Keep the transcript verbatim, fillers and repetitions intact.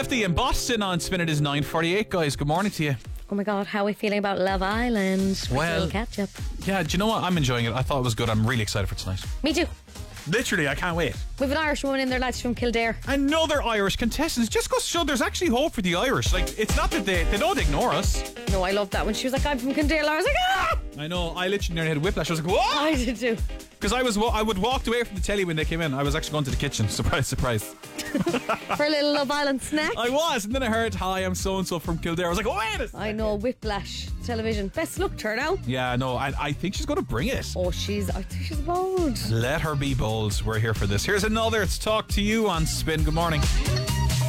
Lefty in Boston on Spin. It is nine forty-eight, guys. Good morning to you. Oh my God, how are we feeling about Love Island? Well, catch up. Yeah, do you know what? I'm enjoying it. I thought it was good. I'm really excited for tonight. Me too. Literally, I can't wait. We've an Irish woman in there, lads, from Kildare. Another Irish contestant. Just goes to show there's actually hope for the Irish. Like, it's not that they, they don't ignore us. No, I love that. When she was like, I'm from Kildare, I was like, ah! I know. I literally nearly had whiplash. I was like, what? I did too. Because I was, I would walked away from the telly when they came in. I was actually going to the kitchen. Surprise, surprise. For a little Love Island snack. I was. And then I heard, hi, I'm so-and-so from Kildare. I was like, oh, wait a second. I know, whiplash television. Best luck to her now. Yeah, no, I, I think she's going to bring it. Oh, she's, I think she's bold. Let her be bold. We're here for this. Here's another. It's Talk to You on Spin. Good morning.